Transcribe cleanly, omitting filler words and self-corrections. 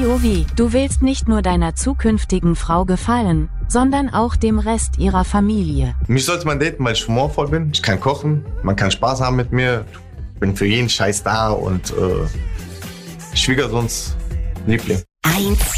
POV, du willst nicht nur deiner zukünftigen Frau gefallen, sondern auch dem Rest ihrer Familie. Mich sollte man daten, weil ich humorvoll bin. Ich kann kochen, man kann Spaß haben mit mir. Ich bin für jeden Scheiß da und Schwiegersohns Liebling.